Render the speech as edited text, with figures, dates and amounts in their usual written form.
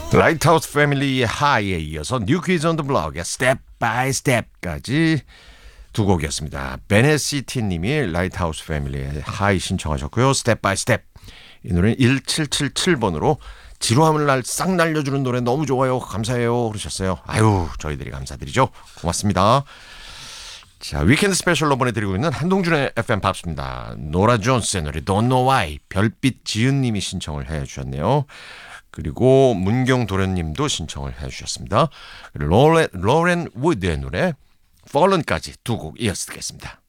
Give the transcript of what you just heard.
라이트하우스 패밀리의 하이에 이어서 뉴 퀴즈 온 더 블록의 스텝 바이 스텝까지 두 곡이었습니다. 베네시티 님이 라이트하우스 패밀리의 하이 신청하셨고요. 스텝 바이 스텝. 이 노래는 1777번으로 지루함을 싹 날려주는 노래 너무 좋아요. 감사해요. 그러셨어요. 아유, 저희들이 감사드리죠. 고맙습니다. 자, 위켄드 스페셜로 보내드리고 있는 한동준의 FM 팝스입니다. 노라 존스의 노래 Don't Know Why 별빛 지은님이 신청을 해주셨네요. 그리고 문경도련님도 신청을 해주셨습니다. 로렌 우드의 노래 Fallen까지 두 곡 이어서 듣겠습니다.